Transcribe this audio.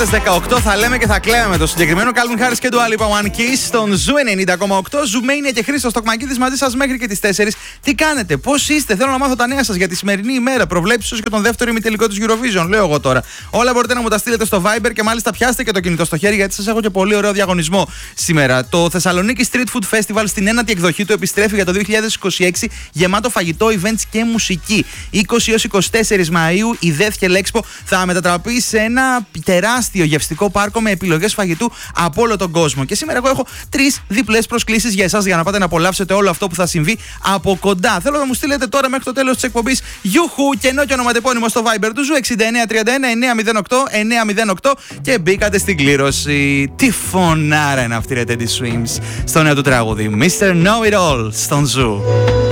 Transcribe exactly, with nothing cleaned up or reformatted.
δεκαοκτώ θα λέμε και θα κλαίμε το συγκεκριμένο Calvin Harris και του Dua Lipa One Kiss στον Ζου ενενήντα κόμμα οκτώ. Ζουμania και Χρήστος Τοκμακίδης μαζί σας μέχρι και τις τέσσερις. Τι κάνετε, πώς είστε, θέλω να μάθω τα νέα σας για τη σημερινή ημέρα. Προβλέψεις όσο και τον δεύτερο ημιτελικό της Eurovision, λέω εγώ τώρα. Όλα μπορείτε να μου τα στείλετε στο Viber και μάλιστα πιάστε και το κινητό στο χέρι γιατί σας έχω και πολύ ωραίο διαγωνισμό σήμερα. Το Θεσσαλονίκη Street Food Festival στην ένατη εκδοχή του επιστρέφει για το δύο χιλιάδες είκοσι έξι γεμάτο φαγητό, events και μουσική. είκοσι έως είκοσι τέσσερις Μαΐου η Death και Lexpo θα μετατραπεί σε ένα τεράστιο γευστικό πάρκο με επιλογές φαγητού από όλο τον κόσμο. Και σήμερα εγώ έχω τρεις διπλές προσκλήσεις για εσάς για να πάτε να απολαύσετε όλο αυτό που θα συμβεί από κοντά. Θέλω να μου στείλετε τώρα μέχρι το τέλος της εκπομπής Γιούχου, κενό και ονοματεπώνυμο στο Viber του Ζου εξήντα εννέα τριάντα ένα εννιακόσια οκτώ εννιακόσια οκτώ και μπήκατε στην κλήρωση. Τι φωνάρα είναι αυτή ρε Teddy Swims στο νέο του τραγούδι μίστερ Know It All στον Ζου.